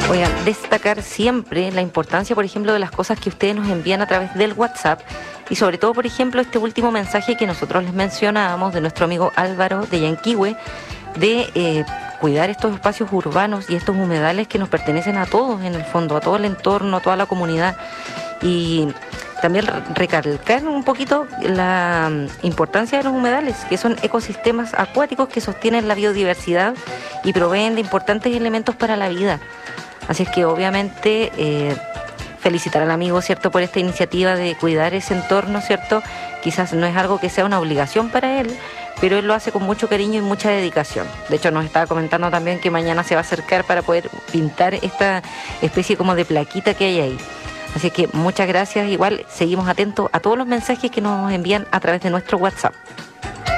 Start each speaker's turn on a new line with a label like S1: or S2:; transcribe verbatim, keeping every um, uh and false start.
S1: Oigan, destacar siempre la importancia, por ejemplo, de las cosas que ustedes nos envían a través del WhatsApp y sobre todo, por ejemplo, este último mensaje que nosotros les mencionábamos de nuestro amigo Álvaro de Yanquihue, de eh, cuidar estos espacios urbanos y estos humedales que nos pertenecen a todos en el fondo, a todo el entorno, a toda la comunidad. Y también recalcar un poquito la importancia de los humedales, que son ecosistemas acuáticos que sostienen la biodiversidad y proveen de importantes elementos para la vida. Así es que obviamente eh, felicitar al amigo, ¿cierto?, por esta iniciativa de cuidar ese entorno, ¿cierto? Quizás no es algo que sea una obligación para él, pero él lo hace con mucho cariño y mucha dedicación. De hecho, nos estaba comentando también que mañana se va a acercar para poder pintar esta especie como de plaquita que hay ahí. Así que muchas gracias. Igual seguimos atentos a todos los mensajes que nos envían a través de nuestro WhatsApp.